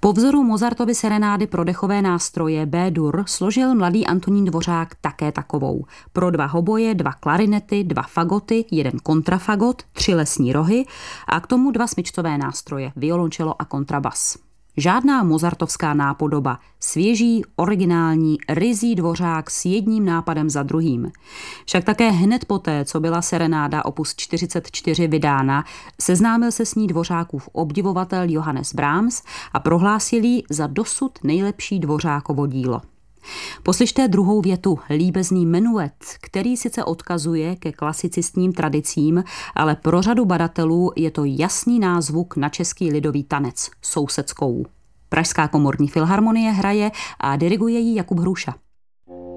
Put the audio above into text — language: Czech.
Po vzoru Mozartovy serenády pro dechové nástroje B-dur složil mladý Antonín Dvořák také takovou. Pro 2 hoboje, 2 klarinety, 2 fagoty, 1 kontrafagot, 3 lesní rohy a k tomu 2 smyčcové nástroje, violončelo a kontrabas. Žádná mozartovská nápodoba, svěží, originální, ryzí Dvořák s jedním nápadem za druhým. Však také hned poté, co byla serenáda opus 44 vydána, seznámil se s ní Dvořákův obdivovatel Johannes Brahms a prohlásil ji za dosud nejlepší Dvořákovo dílo. Poslyšte druhou větu, líbezný menuet, který sice odkazuje ke klasicistním tradicím, ale pro řadu badatelů je to jasný názvuk na český lidový tanec, sousedskou. Pražská komorní filharmonie hraje a diriguje ji Jakub Hruša.